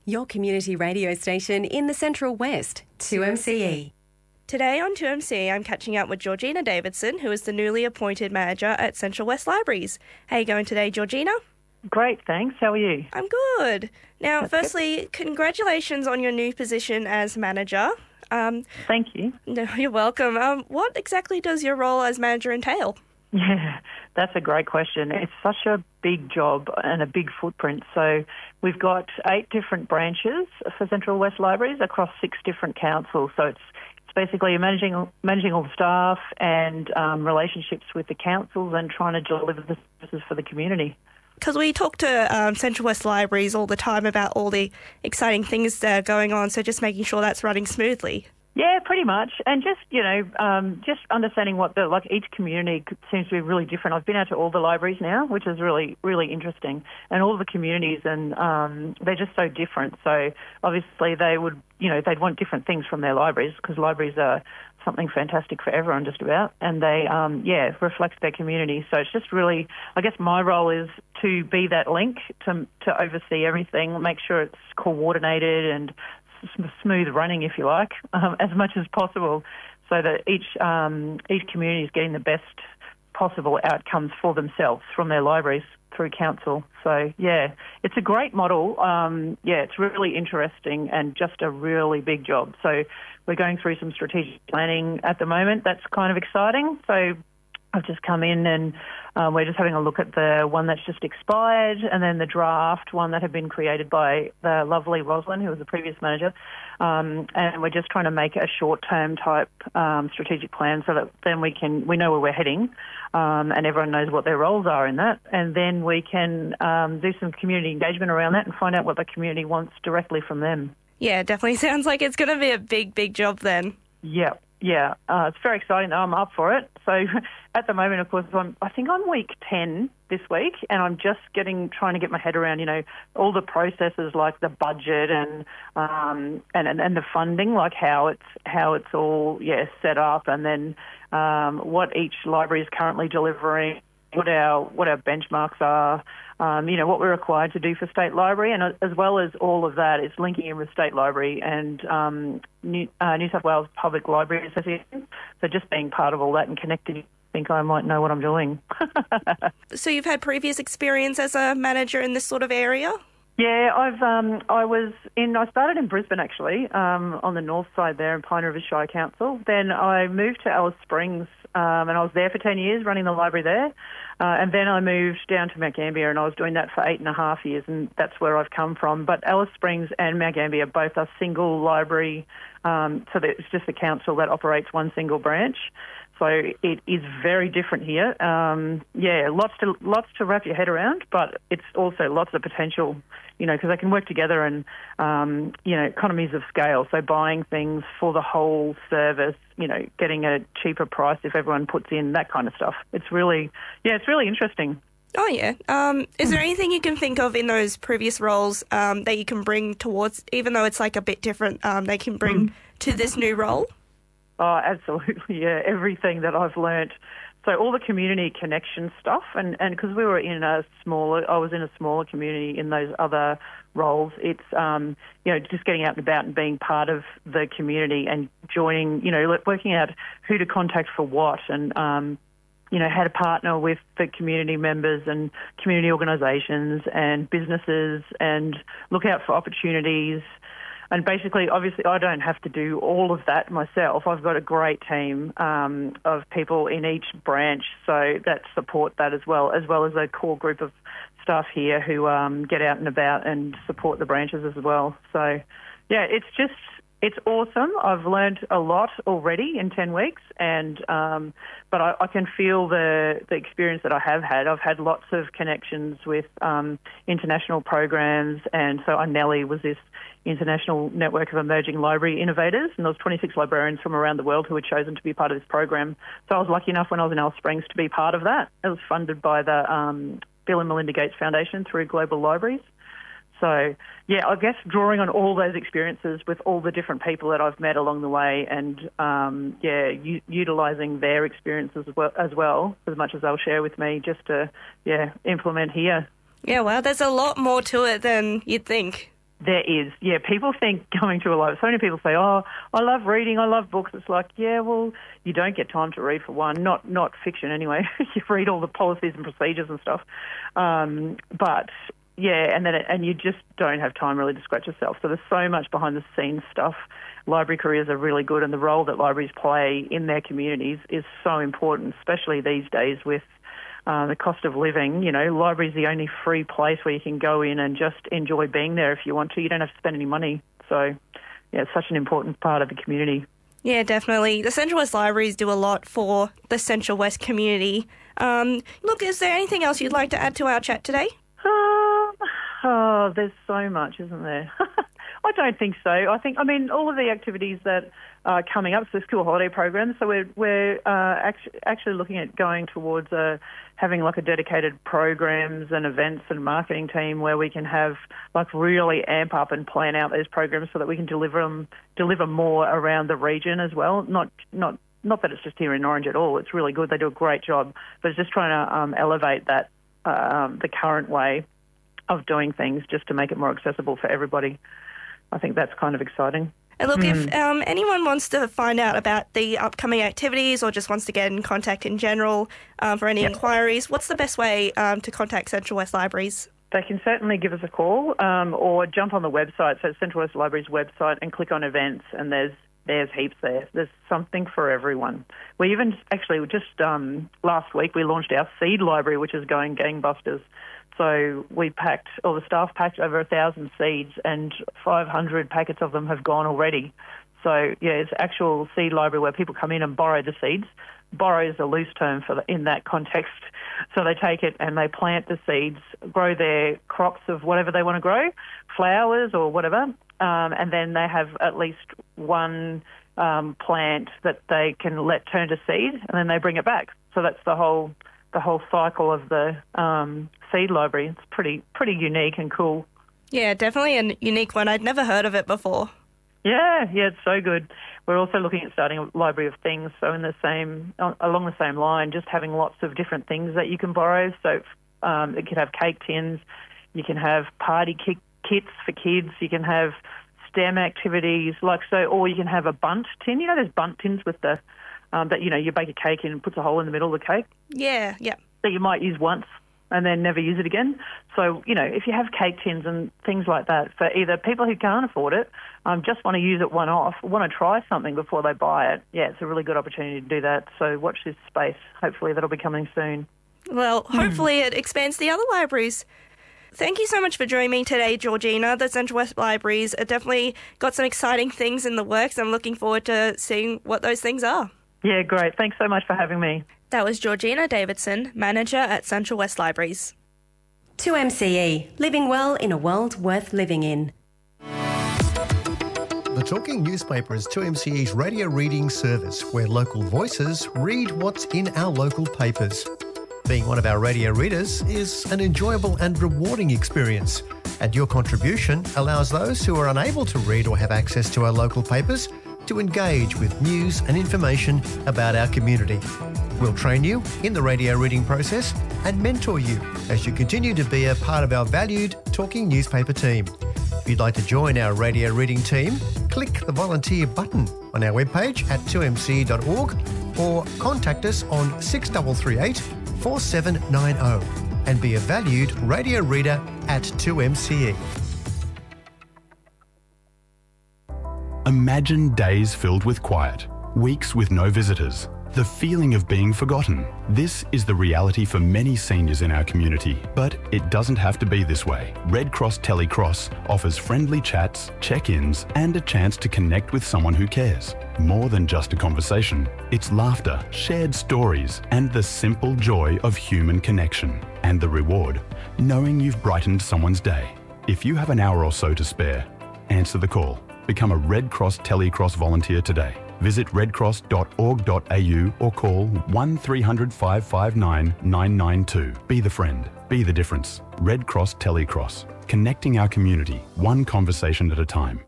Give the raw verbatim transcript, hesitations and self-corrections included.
Your community radio station in the Central West, two M C E. Today on two M C, I'm catching up with Georgina Davidson, who is the newly appointed manager at Central West Libraries. How are you going today, Georgina? Great, thanks. How are you? I'm good. Now, That's firstly, good. Congratulations on your new position as manager. Um, Thank you. No, you're welcome. Um, what exactly does your role as manager entail? Yeah, that's a great question. It's such a big job and a big footprint. So we've got eight different branches for Central West Libraries across six different councils. So it's it's basically managing managing all the staff and um, relationships with the councils and trying to deliver the services for the community. Because we talk to um, Central West Libraries all the time about all the exciting things that are going on, so just making sure that's running smoothly. Yeah, pretty much. And just, you know, um, just understanding what the, like each community seems to be really different. I've been out to all the libraries now, which is really, really interesting. And all the communities, and um, they're just so different. So obviously they would, you know, they'd want different things from their libraries, because libraries are something fantastic for everyone just about. And they, um, yeah, reflect their community. So it's just really, I guess my role is to be that link to, to oversee everything, make sure it's coordinated and smooth running, if you like, um, as much as possible, so that each um, each community is getting the best possible outcomes for themselves from their libraries through council. So, yeah, it's a great model. Um, yeah, it's really interesting and just a really big job. So we're going through some strategic planning at the moment. That's kind of exciting. So I've just come in and um, we're just having a look at the one that's just expired, and then the draft one that had been created by the lovely Roslyn, who was the previous manager. Um, and we're just trying to make a short-term type um, strategic plan so that then we can we know where we're heading, um, and everyone knows what their roles are in that. And then we can um, do some community engagement around that and find out what the community wants directly from them. Yeah, it definitely sounds like it's going to be a big, big job then. Yeah. Yeah, uh, it's very exciting though. I'm up for it. So at the moment, of course, I'm, I think I'm week ten this week, and I'm just getting trying to get my head around, you know, all the processes like the budget and um, and, and and the funding, like how it's how it's all yeah set up, and then um, what each library is currently delivering, what our what our benchmarks are. Um, you know, what we're required to do for State Library, and as well as all of that, it's linking in with State Library and um, New, uh, New South Wales Public Library Association. So just being part of all that and connected, I think I might know what I'm doing. So you've had previous experience as a manager in this sort of area? Yeah, I've um, I was in. I started in Brisbane actually, um, on the north side there in Pine River Shire Council. Then I moved to Alice Springs, um, and I was there for ten years, running the library there. Uh, and then I moved down to Mount Gambier, and I was doing that for eight and a half years, and that's where I've come from. But Alice Springs and Mount Gambier both are single library, um, so that it's just the council that operates one single branch. So it is very different here. Um, yeah, lots to lots to wrap your head around, but it's also lots of potential, you know, because they can work together and, um, you know, economies of scale. So buying things for the whole service, you know, getting a cheaper price if everyone puts in, that kind of stuff. It's really, yeah, it's really interesting. Oh, yeah. Um, is there anything you can think of in those previous roles um, that you can bring towards, even though it's like a bit different, um, they can bring to this new role? Oh, absolutely, yeah, everything that I've learnt. So all the community connection stuff, and and because we were in a smaller, I was in a smaller community in those other roles, it's, um, you know, just getting out and about and being part of the community and joining, you know, working out who to contact for what, and, um, you know, how to partner with the community members and community organisations and businesses and look out for opportunities. And basically, obviously, I don't have to do all of that myself. I've got a great team um, of people in each branch, so that support that as well, as well as a core group of staff here who um, get out and about and support the branches as well. So, yeah, it's just, it's awesome. I've learned a lot already in ten weeks, and um, but I, I can feel the, the experience that I have had. I've had lots of connections with um, international programs, and so Nellie was this international network of emerging library innovators, and there was twenty-six librarians from around the world who were chosen to be part of this program. So I was lucky enough when I was in Alice Springs to be part of that. It was funded by the um, Bill and Melinda Gates Foundation through Global Libraries. So, yeah, I guess drawing on all those experiences with all the different people that I've met along the way, and, um, yeah, u- utilising their experiences as well, as well, as much as they'll share with me, just to, yeah, implement here. Yeah, well, there's a lot more to it than you'd think. There is, yeah. People think going to a library, so many people say, oh, I love reading, I love books. It's like, yeah, well, you don't get time to read for one, not not fiction anyway. You read all the policies and procedures and stuff. Um, but, yeah, and then it, and you just don't have time really to scratch yourself. So there's so much behind the scenes stuff. Library careers are really good, and the role that libraries play in their communities is so important, especially these days with Uh, the cost of living. You know, library's the only free place where you can go in and just enjoy being there if you want to. You don't have to spend any money. So, yeah, it's such an important part of the community. Yeah, definitely. The Central West Libraries do a lot for the Central West community. Um, look, is there anything else you'd like to add to our chat today? Um, oh, there's so much, isn't there? I don't think so. I think, I mean, all of the activities that are coming up, so school holiday programs, so we're, we're uh, actually, actually looking at going towards uh, having like a dedicated programs and events and marketing team where we can have like really amp up and plan out those programs so that we can deliver them, deliver more around the region as well. Not, not, not that it's just here in Orange at all. It's really good. They do a great job, but it's just trying to um, elevate that, uh, um, the current way of doing things just to make it more accessible for everybody. I think that's kind of exciting. And look, mm. if um, anyone wants to find out about the upcoming activities or just wants to get in contact in general um, for any yep. inquiries, what's the best way um, to contact Central West Libraries? They can certainly give us a call um, or jump on the website, so Central West Libraries website, and click on events, and there's there's heaps there. There's something for everyone. We even, actually, just um, last week we launched our seed library, which is going gangbusters. So we packed, or the staff packed over a thousand seeds, and five hundred packets of them have gone already. So, yeah, it's actual seed library where people come in and borrow the seeds. Borrow is a loose term for the, in that context. So they take it and they plant the seeds, grow their crops of whatever they want to grow, flowers or whatever, um, and then they have at least one um, plant that they can let turn to seed, and then they bring it back. So that's the whole the whole cycle of the um, seed library. It's pretty pretty unique and cool. Yeah, definitely a unique one. I'd never heard of it before. Yeah, yeah, it's so good. We're also looking at starting a library of things, so in the same along the same line, just having lots of different things that you can borrow. So um, it could have cake tins, you can have party ki- kits for kids, you can have STEM activities, like so, or you can have a bunt tin. You know, there's bunt tins with the um, that you know you bake a cake in and puts a hole in the middle of the cake. Yeah, yeah. That you might use once and then never use it again. So, you know, if you have cake tins and things like that for either people who can't afford it, um, just want to use it one-off, want to try something before they buy it, yeah, it's a really good opportunity to do that. So watch this space. Hopefully that'll be coming soon. Well, hopefully it expands the other libraries. Thank you so much for joining me today, Georgina. The Central West Libraries have definitely got some exciting things in the works. I'm looking forward to seeing what those things are. Yeah, great. Thanks so much for having me. That was Georgina Davidson, manager at Central West Libraries. two M C E, living well in a world worth living in. The Talking Newspaper is two M C E's radio reading service where local voices read what's in our local papers. Being one of our radio readers is an enjoyable and rewarding experience, and your contribution allows those who are unable to read or have access to our local papers to engage with news and information about our community. We'll train you in the radio reading process and mentor you as you continue to be a part of our valued Talking Newspaper team. If you'd like to join our radio reading team, click the volunteer button on our webpage at two m c e dot org or contact us on six three three eight, four seven nine zero and be a valued radio reader at two M C E. Imagine days filled with quiet, weeks with no visitors, the feeling of being forgotten. This is the reality for many seniors in our community, but it doesn't have to be this way. Red Cross Telecross offers friendly chats, check-ins, and a chance to connect with someone who cares. More than just a conversation, it's laughter, shared stories, and the simple joy of human connection. And the reward, knowing you've brightened someone's day. If you have an hour or so to spare, answer the call. Become a Red Cross Telecross volunteer today. Visit red cross dot org dot a u or call one three hundred, five five nine, nine nine two. Be the friend. Be the difference. Red Cross Telecross. Connecting our community, one conversation at a time.